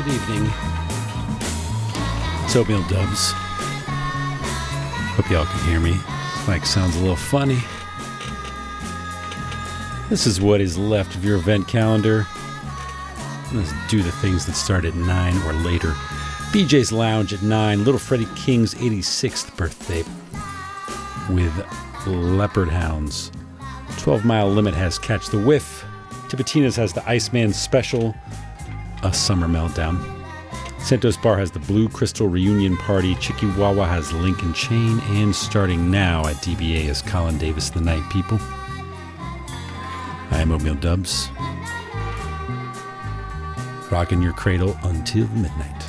Good evening. It's Oatmeal Dubs. Hope y'all can hear me. Mic sounds a little funny. This is what is left of your event calendar. Let's do the things that start at 9 or later. BJ's Lounge at 9. Little Freddie King's 86th birthday with Leopard Hounds. 12 Mile Limit has Catch the Whiff. Tipitina's has the Iceman Special, A Summer Meltdown. Santos Bar has the Blue Crystal Reunion Party. Chikiwawa has Lincoln Chain. And starting now at DBA is Colin Davis the Night People. I am Oatmeal Dubs. Rocking your cradle until midnight.